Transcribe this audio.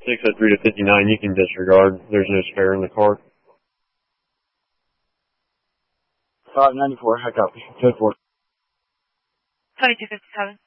603 to 59, you can disregard. There's no spare in the car. 594, I copy. 10-4. 2257.